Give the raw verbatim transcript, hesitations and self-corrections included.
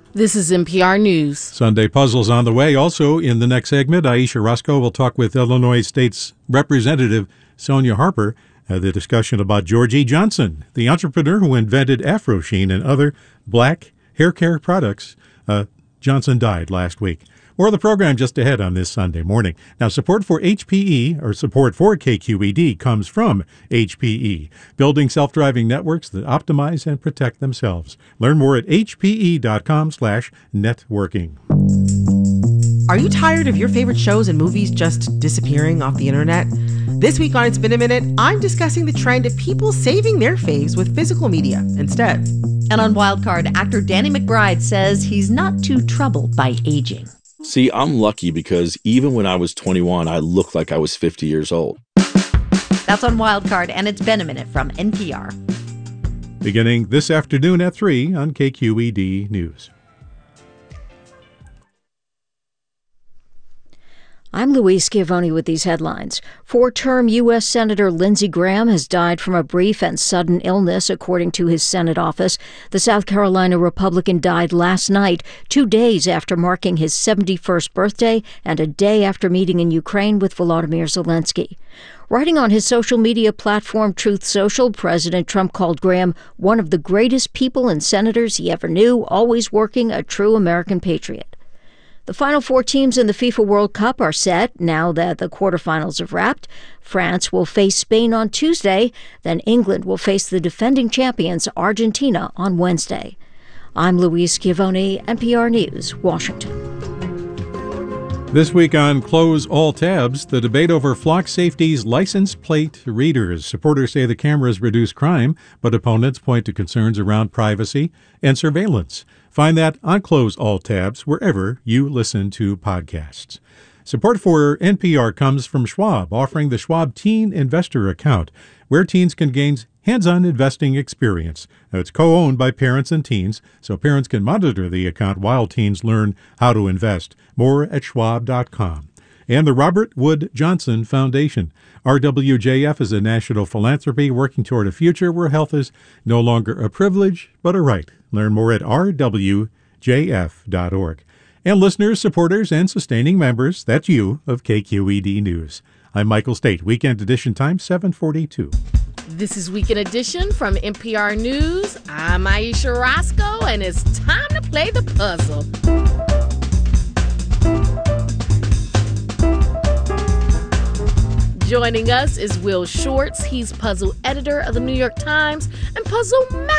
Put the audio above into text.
This is N P R News. Sunday Puzzles on the way. Also, in the next segment, Aisha Roscoe will talk with Illinois State's Representative Sonia Harper. Uh, the discussion about George E. Johnson, the entrepreneur who invented Afro Sheen and other black hair care products. Uh, Johnson died last week. More of the program just ahead on this Sunday morning. Now, support for H P E, or support for K Q E D, comes from H P E, building self-driving networks that optimize and protect themselves. Learn more at hpe.com slash networking. Are you tired of your favorite shows and movies just disappearing off the internet? This week on It's Been a Minute, I'm discussing the trend of people saving their faves with physical media instead. And on Wildcard, actor Danny McBride says he's not too troubled by aging. See, I'm lucky because even when I was twenty-one, I looked like I was fifty years old. That's on Wildcard, and it's been a minute from N P R. Beginning this afternoon at three on K Q E D News. I'm Louise Schiavone with these headlines. Four-term U S. Senator Lindsey Graham has died from a brief and sudden illness, according to his Senate office. The South Carolina Republican died last night, two days after marking his seventy-first birthday and a day after meeting in Ukraine with Volodymyr Zelensky. Writing on his social media platform Truth Social, President Trump called Graham one of the greatest people and senators he ever knew, always working, a true American patriot. The final four teams in the FIFA World Cup are set now that the quarterfinals have wrapped. France will face Spain on Tuesday, then England will face the defending champions Argentina on Wednesday. I'm Louise Schiavone, N P R News, Washington. This week on Close All Tabs, the debate over flock safety's license plate readers. Supporters say the cameras reduce crime, but opponents point to concerns around privacy and surveillance. Find that on Close All Tabs wherever you listen to podcasts. Support for N P R comes from Schwab, offering the Schwab Teen Investor Account, where teens can gain hands-on investing experience. Now, it's co-owned by parents and teens, so parents can monitor the account while teens learn how to invest. More at schwab dot com. And the Robert Wood Johnson Foundation. R W J F is a national philanthropy working toward a future where health is no longer a privilege, but a right. Learn more at r w j f dot org. And listeners, supporters, and sustaining members, that's you, of K Q E D News. I'm Michael State. Weekend edition time, seven forty-two. This is Weekend Edition from N P R News. I'm Aisha Roscoe, and it's time to play the puzzle. Joining us is Will Shortz. He's puzzle editor of the New York Times and puzzle